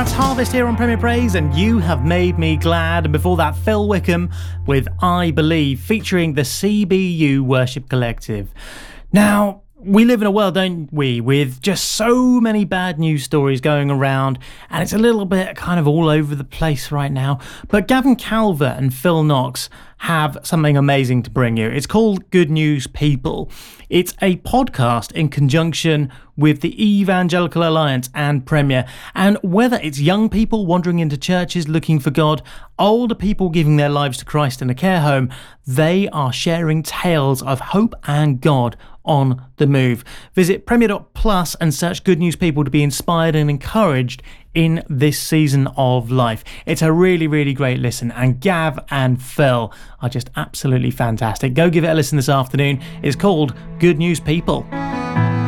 That's Harvest here on Premier Praise, and You Have Made Me Glad. And before that, Phil Wickham with I Believe, featuring the CBU Worship Collective. Now, we live in a world, don't we, with just so many bad news stories going around, and it's a little bit kind of all over the place right now. But Gavin Calvert and Phil Knox have something amazing to bring you. It's called Good News People. It's a podcast in conjunction with the Evangelical Alliance and Premier. And whether it's young people wandering into churches looking for God, older people giving their lives to Christ in a care home, they are sharing tales of hope and God on the move. Visit premier.plus and search Good News People to be inspired and encouraged in this season of life. It's a really, really great listen, and Gav and Phil are just absolutely fantastic. Go give it a listen this afternoon. It's called Good News People.